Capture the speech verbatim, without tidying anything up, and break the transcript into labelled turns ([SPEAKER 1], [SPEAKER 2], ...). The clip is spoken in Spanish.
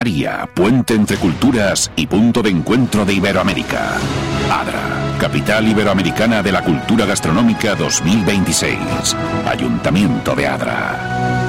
[SPEAKER 1] Puente entre culturas y punto de encuentro de Iberoamérica. ADRA, Capital Iberoamericana de la Cultura Gastronómica dos mil veintiséis. Ayuntamiento de Adra.